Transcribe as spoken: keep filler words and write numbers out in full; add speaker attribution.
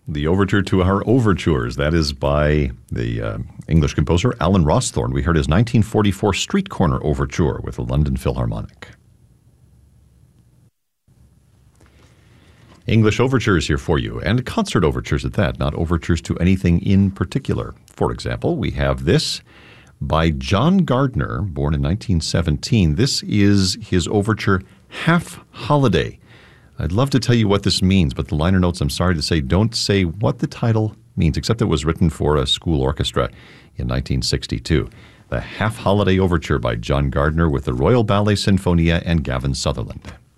Speaker 1: the overture to our overtures. That is by the uh, English composer Alan Rawsthorne. We heard his nineteen forty-four Street Corner Overture with the London Philharmonic. English overtures here for you, and concert overtures at that, not overtures to anything in particular. For example, we have this by John Gardner, born in nineteen seventeen. This is his overture, Half Holiday. I'd love to tell you what this means, but the liner notes, I'm sorry to say, don't say what the title means, except it was written for a school orchestra in nineteen sixty-two. The Half Holiday Overture by John Gardner with the Royal Ballet Sinfonia and Gavin Sutherland.